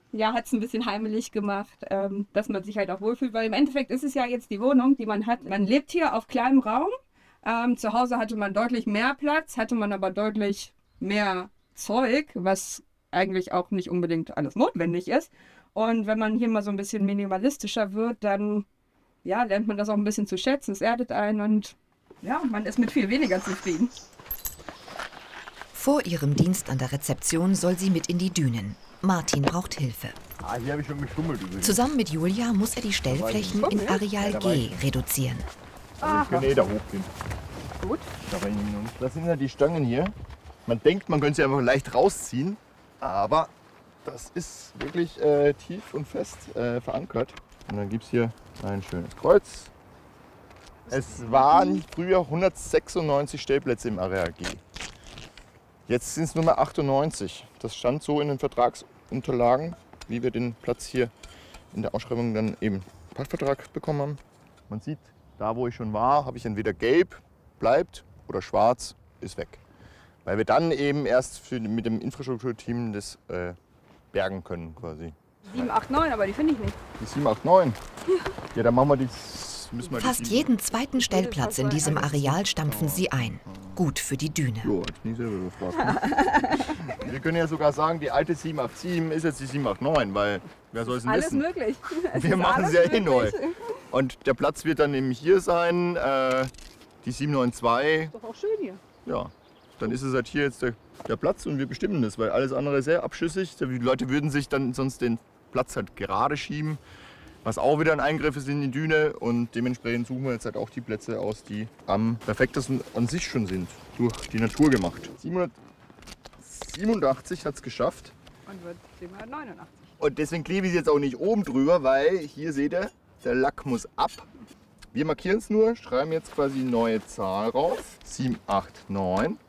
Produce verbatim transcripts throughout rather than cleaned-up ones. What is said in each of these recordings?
ja, hat es ein bisschen heimelig gemacht, ähm, dass man sich halt auch wohlfühlt, weil im Endeffekt ist es ja jetzt die Wohnung, die man hat. Man lebt hier auf kleinem Raum. Ähm, zu Hause hatte man deutlich mehr Platz, hatte man aber deutlich mehr Zeug, was eigentlich auch nicht unbedingt alles notwendig ist. Und wenn man hier mal so ein bisschen minimalistischer wird, dann ja, lernt man das auch ein bisschen zu schätzen. Es erdet einen und ja, man ist mit viel weniger zufrieden. Vor ihrem Dienst an der Rezeption soll sie mit in die Dünen. Martin braucht Hilfe. Ah, hier habe ich schon geschummelt übrigens. Zusammen mit Julia muss er die Stellflächen in Areal G reduzieren. Also ich kann eh da hochgehen. Gut. Da rein hin und das sind ja die Stangen hier. Man denkt, man könnte sie einfach leicht rausziehen, aber das ist wirklich äh, tief und fest äh, verankert. Und dann gibt es hier ein schönes Kreuz. Es waren früher hundertsechsundneunzig Stellplätze im Areal G. Jetzt sind es nur mehr achtundneunzig. Das stand so in den Vertragsunterlagen, wie wir den Platz hier in der Ausschreibung dann eben Pachtvertrag bekommen haben. Man sieht, da wo ich schon war, habe ich entweder gelb, bleibt, oder schwarz, ist weg. Weil wir dann eben erst für, mit dem Infrastrukturteam das äh, bergen können quasi. sieben, acht, neun, aber die finde ich nicht. Die sieben, acht, neun? Ja, dann machen wir die. Müssen wir Fast die jeden zweiten Stellplatz in diesem Areal stampfen sie ein. Gut für die Düne. Jo, hat nie selber gefragt. Ne? Wir können ja sogar sagen, die alte sieben acht sieben ist jetzt die sieben acht neun, weil wer soll es denn Alles wissen? möglich. Es Wir ist machen alles sie ja eh neu. möglich. Und der Platz wird dann eben hier sein, äh, die sieben neun zwei. Ist doch auch schön hier. Ja, dann ist es halt hier jetzt der, der Platz und wir bestimmen das, weil alles andere ist sehr abschüssig. Die Leute würden sich dann sonst den Platz halt gerade schieben, was auch wieder ein Eingriff ist in die Düne. Und dementsprechend suchen wir jetzt halt auch die Plätze aus, die am perfektesten an sich schon sind, durch die Natur gemacht. siebenhundertsiebenundachtzig hat es geschafft. Und wird siebenhundertneunundachtzig. Und deswegen klebe ich es jetzt auch nicht oben drüber, weil hier seht ihr, der Lack muss ab. Wir markieren es nur, schreiben jetzt quasi eine neue Zahl rauf. sieben acht neun.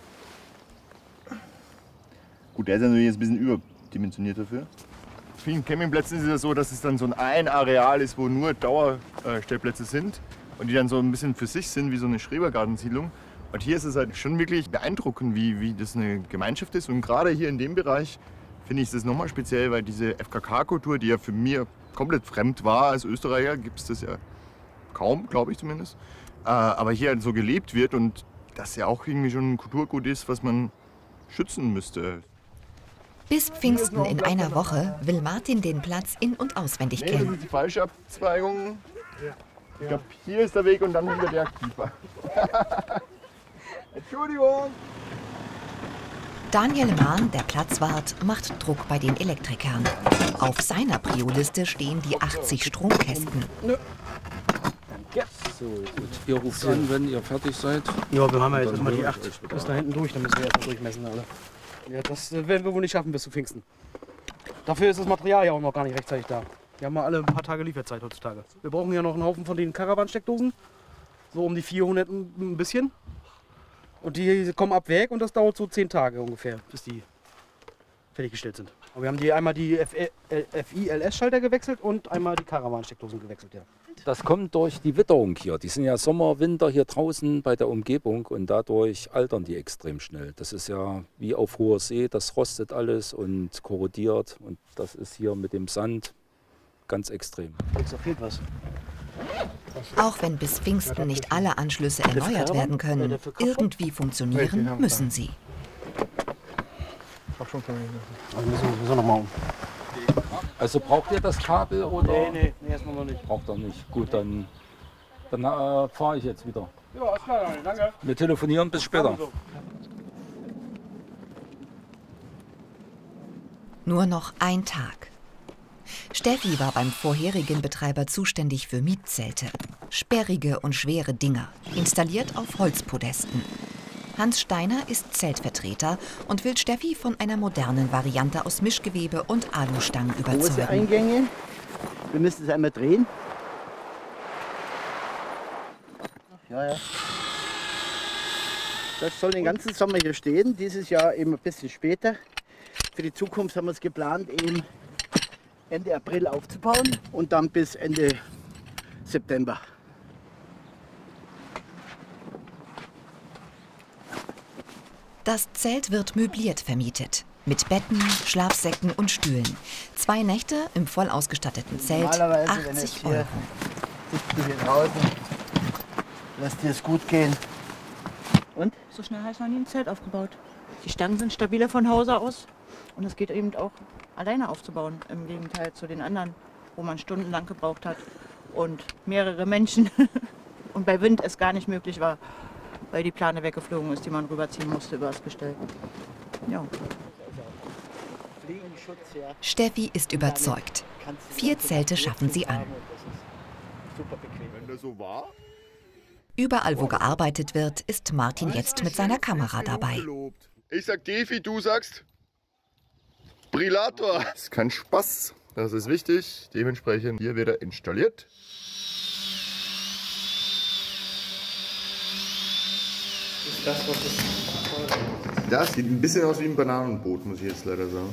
Gut, der ist natürlich jetzt ein bisschen überdimensioniert dafür. Auf vielen Campingplätzen ist es so, dass es dann so ein, ein Areal ist, wo nur Dauerstellplätze sind und die dann so ein bisschen für sich sind, wie so eine Schrebergartensiedlung. Und hier ist es halt schon wirklich beeindruckend, wie, wie das eine Gemeinschaft ist. Und gerade hier in dem Bereich finde ich das nochmal speziell, weil diese F K K-Kultur, die ja für mich komplett fremd war als Österreicher, gibt es das ja kaum, glaube ich zumindest. Äh, aber hier halt so gelebt wird und das ja auch irgendwie schon ein Kulturgut ist, was man schützen müsste. Bis Pfingsten in einer Woche will Martin den Platz in- und auswendig Nee, das kennen. ist die falsche Abzweigung. Ich glaube, hier ist der Weg und dann hinter der Kiefer. Entschuldigung. Daniel Mahn, der Platzwart, macht Druck bei den Elektrikern. Auf seiner Prio-Liste stehen die achtzig Stromkästen. So, gut. Ihr ruft an, wenn ihr fertig seid. Ja, wir haben ja jetzt Dann erstmal die höre acht ich euch wieder. bis da hinten durch, dann müssen wir erstmal durchmessen alle. Ja, das äh, werden wir wohl nicht schaffen bis zu Pfingsten. Dafür ist das Material ja auch noch gar nicht rechtzeitig da. Wir haben mal alle ein paar Tage Lieferzeit heutzutage. Wir brauchen ja noch einen Haufen von den Caravan-Steckdosen. So um die vierhundert ein bisschen. Und die kommen ab Werk und das dauert so zehn Tage ungefähr, bis die fertiggestellt sind. Aber wir haben die einmal die F I L S-Schalter gewechselt und einmal die Caravan-Steckdosen gewechselt, ja. Das kommt durch die Witterung hier. Die sind ja Sommer, Winter hier draußen bei der Umgebung und dadurch altern die extrem schnell. Das ist ja wie auf hoher See, das rostet alles und korrodiert und das ist hier mit dem Sand ganz extrem. Jetzt da fehlt was. Auch wenn bis Pfingsten nicht alle Anschlüsse erneuert werden können, irgendwie funktionieren müssen sie. Also müssen wir, müssen wir noch mal um. Also braucht ihr das Kabel oder? Nee, nee, nee, erstmal noch nicht. Braucht ihr nicht. Gut, dann, dann äh, fahre ich jetzt wieder. Ja, alles klar, Daniel, danke. Wir telefonieren bis später. Also. Nur noch ein Tag. Steffi war beim vorherigen Betreiber zuständig für Mietzelte. Sperrige und schwere Dinger, installiert auf Holzpodesten. Hans Steiner ist Zeltvertreter und will Steffi von einer modernen Variante aus Mischgewebe und Alustangen Große überzeugen. Eingänge. Wir müssen es einmal drehen. Ja, ja. Das soll den ganzen Sommer hier stehen. Dieses Jahr eben ein bisschen später. Für die Zukunft haben wir es geplant, eben Ende April aufzubauen und dann bis Ende September. Das Zelt wird möbliert vermietet. Mit Betten, Schlafsäcken und Stühlen. Zwei Nächte im voll ausgestatteten Zelt, Normalerweise, wenn jetzt achtzig hier Euro. sitzt du hier draußen, lass dir es gut gehen. Und? So schnell habe ich noch nie ein Zelt aufgebaut. Die Stangen sind stabiler von Hause aus und es geht eben auch alleine aufzubauen, im Gegenteil zu den anderen, wo man stundenlang gebraucht hat und mehrere Menschen und bei Wind es gar nicht möglich war, weil die Plane weggeflogen ist, die man rüberziehen musste über das Gestell. Ja. Steffi ist überzeugt. Vier Zelte schaffen sie an. Wenn das so war, Überall, wo gearbeitet wird, ist Martin jetzt mit seiner Kamera dabei. ich sag Defi, du sagst Brillator. Das ist kein Spaß, das ist wichtig. Dementsprechend hier wieder installiert. Ist das, was es Das sieht ein bisschen aus wie ein Bananenboot, muss ich jetzt leider sagen.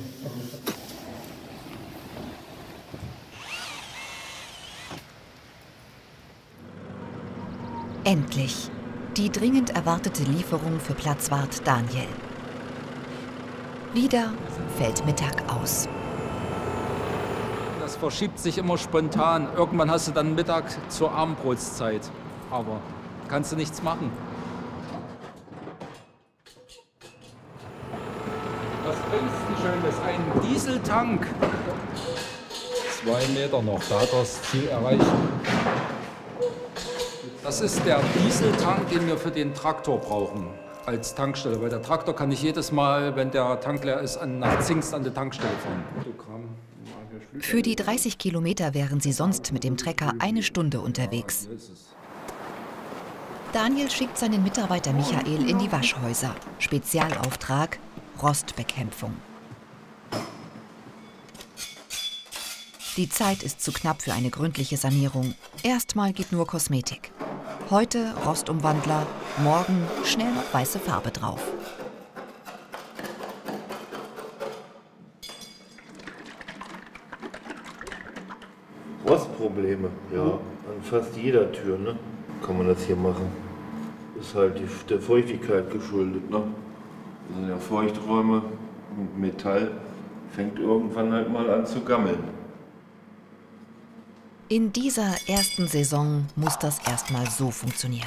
Endlich. Die dringend erwartete Lieferung für Platzwart Daniel. Wieder fällt Mittag aus. Das verschiebt sich immer spontan. Irgendwann hast du dann Mittag zur Abendbrotszeit. Aber kannst du nichts machen. Was bringst du Schönes? Ein Dieseltank. Zwei Meter noch, da hat er das Ziel erreicht. Das ist der Dieseltank, den wir für den Traktor brauchen als Tankstelle. Weil der Traktor kann nicht jedes Mal, wenn der Tank leer ist, an, nach Zingst an die Tankstelle fahren. Für die dreißig Kilometer wären sie sonst mit dem Trecker eine Stunde unterwegs. Daniel schickt seinen Mitarbeiter Michael in die Waschhäuser. Spezialauftrag: Rostbekämpfung. Die Zeit ist zu knapp für eine gründliche Sanierung. Erstmal geht nur Kosmetik. Heute Rostumwandler, morgen schnell noch weiße Farbe drauf. Rostprobleme, ja, an fast jeder Tür, ne, kann man das hier machen. Ist halt die, der Feuchtigkeit geschuldet, ne. Das sind ja Feuchträume und Metall fängt irgendwann halt mal an zu gammeln. In dieser ersten Saison muss das erstmal so funktionieren.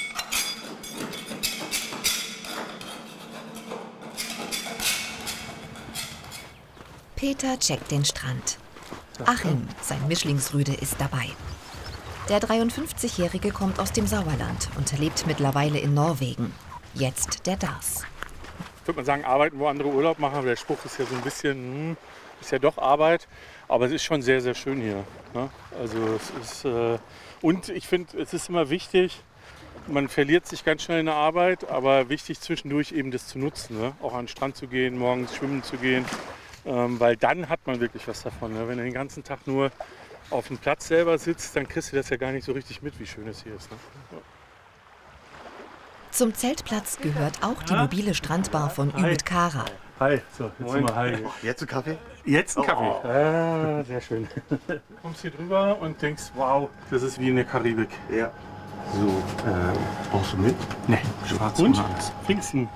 Peter checkt den Strand. Achim, sein Mischlingsrüde, ist dabei. Der dreiundfünfzigjährige kommt aus dem Sauerland und lebt mittlerweile in Norwegen. Jetzt der Dars. Ich würde mal sagen, arbeiten, wo andere Urlaub machen, aber der Spruch ist ja so ein bisschen, hm, ist ja doch Arbeit, aber es ist schon sehr, sehr schön hier. Ne? Also es ist, äh, und ich finde, es ist immer wichtig, man verliert sich ganz schnell in der Arbeit, aber wichtig zwischendurch eben das zu nutzen, ne? Auch an den Strand zu gehen, morgens schwimmen zu gehen, ähm, weil dann hat man wirklich was davon. Ne? Wenn du den ganzen Tag nur auf dem Platz selber sitzt, dann kriegst du das ja gar nicht so richtig mit, wie schön es hier ist. Ne? Ja. Zum Zeltplatz gehört auch die mobile Strandbar von Ümit Kara. Hi, so, jetzt sind wir hi. Jetzt ein Kaffee? Jetzt ein Kaffee. Oh. Ah, sehr schön. Du kommst hier drüber und denkst, wow, das ist wie in der Karibik. Ja. So, äh, brauchst du mit? Nee, schwarz und alles. Pfingsten.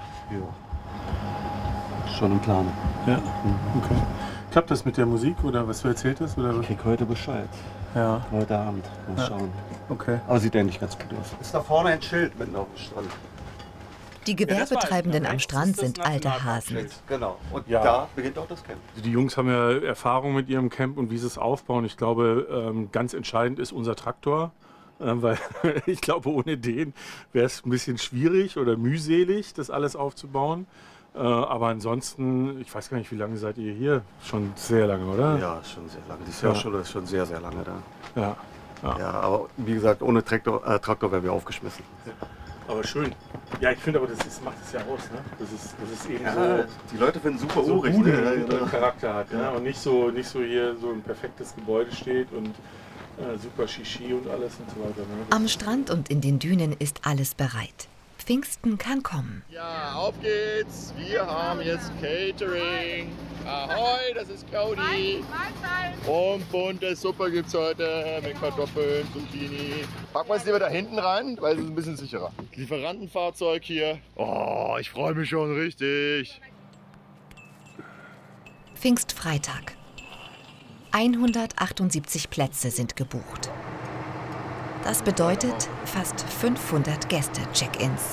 Ja. Schon im Plan. Ja, okay. Klappt das mit der Musik oder was du erzählt hast? Oder? Ich krieg heute Bescheid. Ja. Heute Abend. Mal ja. schauen. Okay. Aber sieht eigentlich ganz gut aus. Ist da vorne ein Schild mitten auf dem Strand. Die Gewerbetreibenden am Strand sind alte Hasen. Genau. Und ja. da beginnt auch das Camp. Die Jungs haben ja Erfahrung mit ihrem Camp und wie sie es aufbauen. Ich glaube, ganz entscheidend ist unser Traktor. Weil ich glaube, ohne den wäre es ein bisschen schwierig oder mühselig, das alles aufzubauen. Aber ansonsten, ich weiß gar nicht, wie lange seid ihr hier? Schon sehr lange, oder? Ja, schon sehr lange. Die Ja. Surfschule ist schon sehr, sehr lange da. Ja. Ja. Ja, aber wie gesagt, ohne Traktor, äh, Traktor wären wir aufgeschmissen. Aber schön. Ja, ich finde aber, das ist, macht es ja aus. Ne? Das, ist, das ist eben Ja, so, die Leute finden super so urig. Bude, Ne? so einen Charakter hat. Ja. Ne? Und nicht so, nicht so hier so ein perfektes Gebäude steht und äh, super Shishi und alles und so weiter. Ne? Am Strand und in den Dünen ist alles bereit. Pfingsten kann kommen. Ja, auf geht's. Wir haben jetzt Catering. Ahoi, das ist Claudi. Und bunte Suppe gibt's heute mit Kartoffeln, Zucchini. Packen wir es lieber da hinten rein, weil es ist ein bisschen sicherer. Lieferantenfahrzeug hier. Oh, ich freue mich schon richtig. Pfingstfreitag. hundertachtundsiebzig Plätze sind gebucht. Das bedeutet fast fünfhundert Gäste-Check-ins.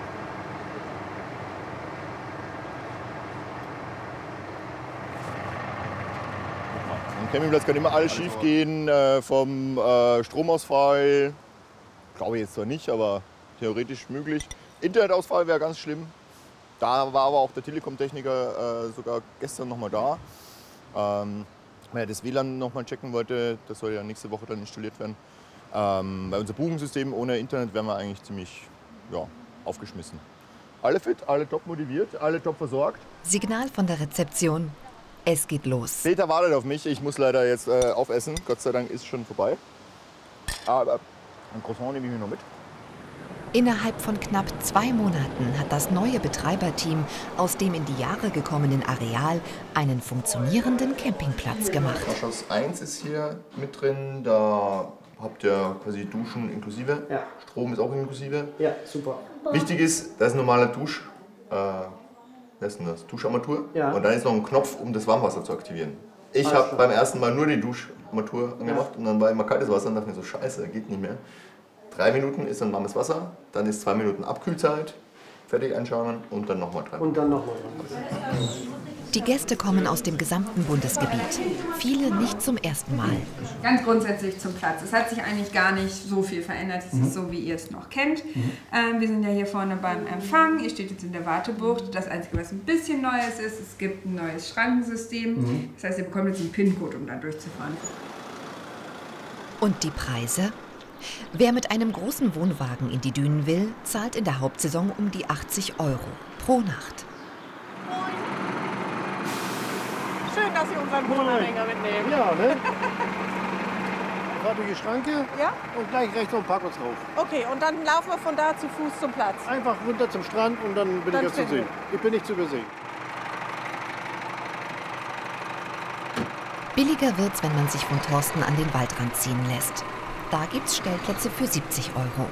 Am Campingplatz kann immer alles schief gehen, äh, vom äh, Stromausfall, glaube ich jetzt zwar nicht, aber theoretisch möglich. Internetausfall wäre ganz schlimm. Da war aber auch der Telekom-Techniker äh, sogar gestern noch mal da. Ähm, weil er das W L A N noch mal checken wollte, das soll ja nächste Woche dann installiert werden. Ähm, bei unser Buchungssystem ohne Internet wären wir eigentlich ziemlich ja, aufgeschmissen. Alle fit, alle top motiviert, alle top versorgt. Signal von der Rezeption. Es geht los. Peter wartet auf mich. Ich muss leider jetzt äh, aufessen. Gott sei Dank ist es schon vorbei. Aber ein Croissant nehme ich mir noch mit. Innerhalb von knapp zwei Monaten hat das neue Betreiberteam aus dem in die Jahre gekommenen Areal einen funktionierenden Campingplatz gemacht. Waschhaus eins ist hier mit drin. Da habt ihr quasi Duschen inklusive. Ja. Strom ist auch inklusive. Ja, super. Wichtig ist, da ist ein normaler Dusch. Äh, was ist denn das? Duscharmatur. Ja. Und dann ist noch ein Knopf, um das Warmwasser zu aktivieren. Ich habe beim ersten Mal nur die Duscharmatur angemacht ja. und dann war immer kaltes Wasser und dachte mir so, scheiße, geht nicht mehr. Drei Minuten ist dann warmes Wasser, dann ist zwei Minuten Abkühlzeit, fertig einschauen und dann nochmal drei. Und dann nochmal. Die Gäste kommen aus dem gesamten Bundesgebiet. Viele nicht zum ersten Mal. Ganz grundsätzlich zum Platz. Es hat sich eigentlich gar nicht so viel verändert. Es mhm. ist so, wie ihr es noch kennt. Mhm. Ähm, wir sind ja hier vorne beim Empfang. Ihr steht jetzt in der Wartebucht. Das Einzige, was ein bisschen Neues ist, es gibt ein neues Schrankensystem. Mhm. Das heißt, ihr bekommt jetzt einen PIN-Code, um da durchzufahren. Und die Preise? Wer mit einem großen Wohnwagen in die Dünen will, zahlt in der Hauptsaison um die achtzig Euro pro Nacht. Schön, dass Sie unseren Wohnanhänger mitnehmen. Ja, ne? Fahr durch die Schranke ja? und gleich rechts auf den Parkplatz rauf. Okay, und dann laufen wir von da zu Fuß zum Platz. Einfach runter zum Strand und dann bin dann ich ja zu sehen. Ich bin nicht zu übersehen. Billiger wird's, wenn man sich von Thorsten an den Waldrand ziehen lässt. Da gibt's Stellplätze für siebzig Euro.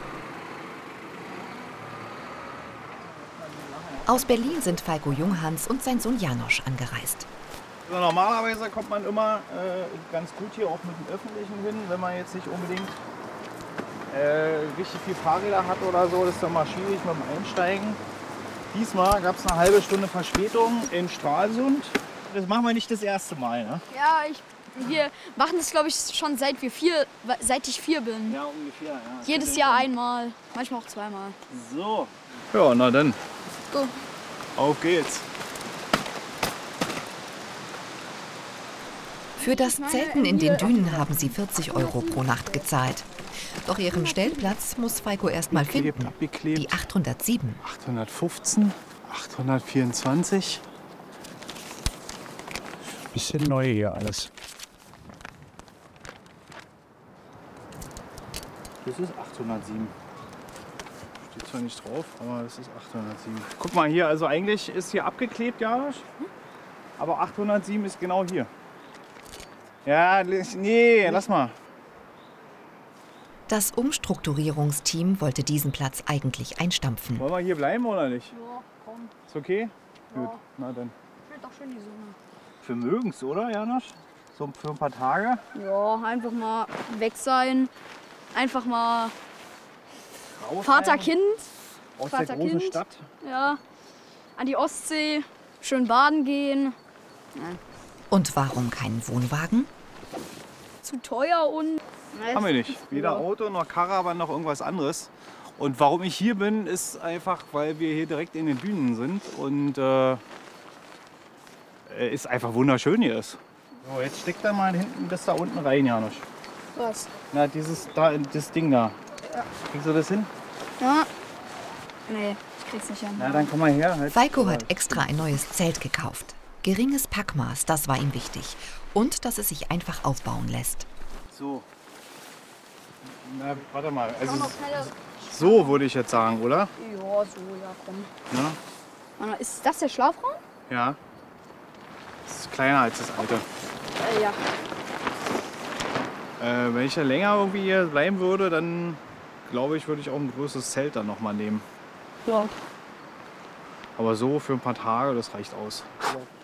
Aus Berlin sind Falco Junghans und sein Sohn Janosch angereist. Also normalerweise kommt man immer äh, ganz gut hier auch mit dem Öffentlichen hin, wenn man jetzt nicht unbedingt äh, richtig viel Fahrräder hat oder so. Das ist dann mal schwierig mit dem Einsteigen. Diesmal gab es eine halbe Stunde Verspätung in Stralsund. Das machen wir nicht das erste Mal, ne? Ja, ich, wir machen das, glaube ich, schon seit, wir vier, seit ich vier bin. Ja, ungefähr. Ja. Jedes Jahr einmal, manchmal auch zweimal. So. Ja, na dann. Go. Auf geht's. Für das Zelten in den Dünen haben sie vierzig Euro pro Nacht gezahlt. Doch ihren Stellplatz muss Falco erst mal finden. Die achthundertsieben. achthundertfünfzehn, achthundertvierundzwanzig. Bisschen neu hier alles. Das ist achthundertsieben. Steht zwar nicht drauf, aber das ist achthundertsieben. Guck mal hier, also eigentlich ist hier abgeklebt, Janosch. Aber achthundertsieben ist genau hier. Ja, nee, lass mal. Das Umstrukturierungsteam wollte diesen Platz eigentlich einstampfen. Wollen wir hier bleiben oder nicht? Ja, komm. Ist okay? Ja. Gut, na dann. Scheint doch schön die Sonne. Für mögen's, oder, Janosch? So für ein paar Tage? Ja, einfach mal weg sein. Einfach mal Raus Vater, Kind. Aus Vater, der großen Kind. Stadt. Ja, an die Ostsee, schön baden gehen. Nein. Und warum keinen Wohnwagen? Zu teuer und... Haben wir nicht. Weder Auto noch Caravan noch irgendwas anderes. Und warum ich hier bin, ist einfach, weil wir hier direkt in den Dünen sind und äh, ist einfach wunderschön hier ist. So, jetzt steck da mal hinten bis da unten rein, Janosch. Was? Na, dieses da, das Ding da. Ja. Kriegst du das hin? Ja. Nee, ich krieg's nicht hin. Na, dann komm mal her. Halt. Falco hat extra ein neues Zelt gekauft. Geringes Packmaß, das war ihm wichtig. Und dass es sich einfach aufbauen lässt. So. Na, warte mal. Also, so würde ich jetzt sagen, oder? Ja, so, ja, komm. Ja. Ist das der Schlafraum? Ja. Das ist kleiner als das alte. Äh, ja. Äh, wenn ich ja länger irgendwie hier bleiben würde, dann glaube ich, würde ich auch ein größeres Zelt dann nochmal nehmen. Ja. Aber so für ein paar Tage, das reicht aus. Ja.